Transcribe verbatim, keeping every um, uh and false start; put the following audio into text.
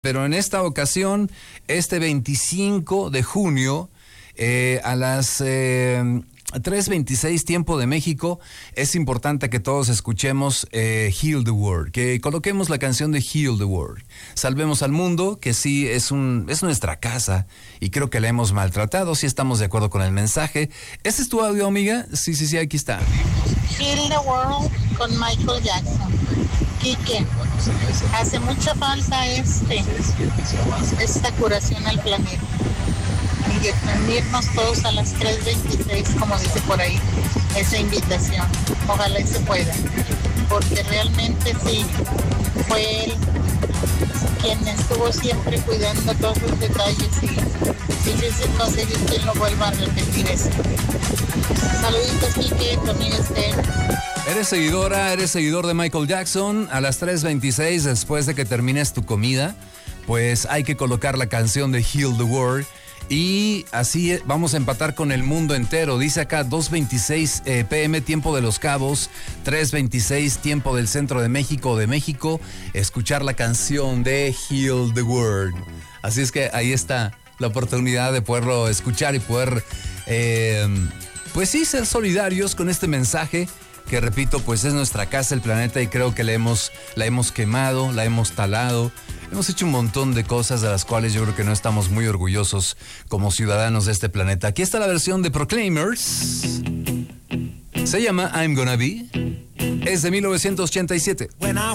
Pero en esta ocasión, este veinticinco de junio, eh, a las eh, tres veintiséis tiempo de México, es importante que todos escuchemos eh, Heal the World, que coloquemos la canción de Heal the World. Salvemos al mundo, que sí es un es nuestra casa y creo que la hemos maltratado, si estamos de acuerdo con el mensaje. ¿Este es tu audio, amiga? Sí, sí, sí, aquí está. Heal the World con Michael Jackson. Quique, hace mucha falta este, esta curación al planeta. Y unirnos todos a las tres veintiséis, como dice por ahí, esa invitación. Ojalá y se pueda. Porque realmente sí, fue él quien estuvo siempre cuidando todos los detalles y difícil conseguir quien lo vuelva a repetir eso. Saluditos, Quique, tu amiga Esther. Eres seguidora, eres seguidor de Michael Jackson. A las tres veintiséis, después de que termines tu comida, pues hay que colocar la canción de Heal the World. Y así vamos a empatar con el mundo entero. Dice acá dos veintiséis eh, pm tiempo de Los Cabos, tres veintiséis tiempo del centro de México o de México, escuchar la canción de Heal the World. Así es que ahí está la oportunidad de poderlo escuchar y poder, eh, pues sí, ser solidarios con este mensaje que, repito, pues es nuestra casa, el planeta, y creo que la hemos, la hemos quemado, la hemos talado. Hemos hecho un montón de cosas de las cuales yo creo que no estamos muy orgullosos como ciudadanos de este planeta. Aquí está la versión de Proclaimers. Se llama I'm Gonna Be. Es de mil novecientos ochenta y siete.